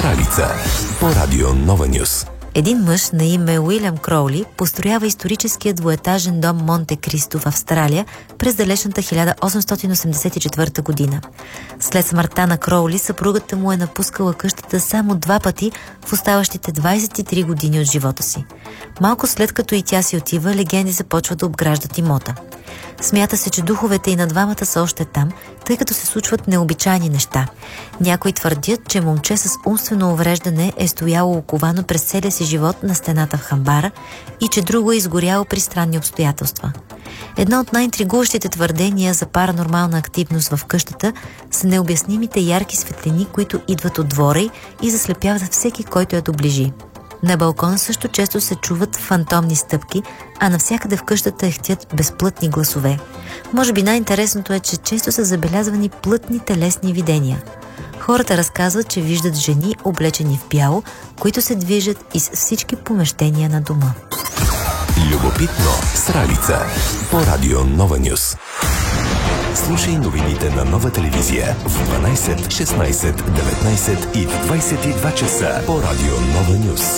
Сралица по радио Нова Нюс. Един мъж на име Уилям Кроули построява историческия двуетажен дом Монте Кристо в Австралия през далечната 1884 година. След смъртта на Кроули, съпругата му е напускала къщата само 2 пъти в оставащите 23 години от живота си. Малко след като и тя си отива, легенди започват да обграждат имота. Смята се, че духовете и на двамата са още там, тъй като се случват необичайни неща. Някои твърдят, че момче с умствено увреждане е стояло оковано през целия си живот на стената в хамбара и че друго е изгоряло при странни обстоятелства. Едно от най-интригуващите твърдения за паранормална активност в къщата са необяснимите ярки светлини, които идват от двора и заслепяват всеки, който я доближи. На балкона също често се чуват фантомни стъпки, а навсякъде в къщата ехтят безплътни гласове. Може би най-интересното е, че често са забелязвани плътни телесни видения. Хората разказват, че виждат жени, облечени в бяло, които се движат из всички помещения на дома. Любопитно Сралица по радио Нова Нюс. Слушай новините на Нова телевизия в 12, 16, 19 и в 22 часа по радио Нова Нюс.